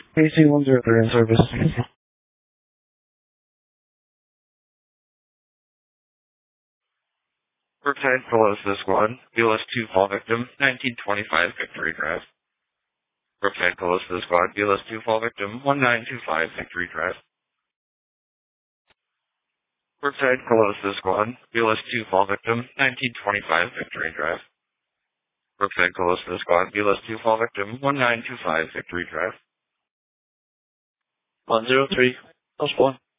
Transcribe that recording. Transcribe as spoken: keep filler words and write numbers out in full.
P C one zero three in service. Brookside Colossus Squad, B L S two fall victim, nineteen twenty-five Victory Drive. Brookside Colossus Squad, B L S two fall victim, one nine two five Victory Drive. Brookside Colossus Squad, B L S two fall victim, nineteen twenty-five Victory Drive. Brookside Colossus Squad, B L S two fall victim, one nine two five Victory Drive. one zero three, plus one.